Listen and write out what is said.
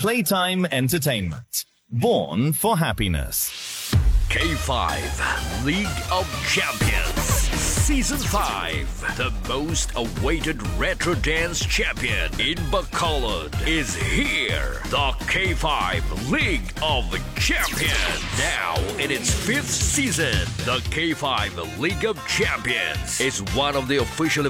Playtime Entertainment. Born for happiness. K5 League of Champions Season 5. The most awaited retro dance champion in Bacolod is here. The K5 League of Champions. Now in its 5th season, the K5 League of Champions is one of the official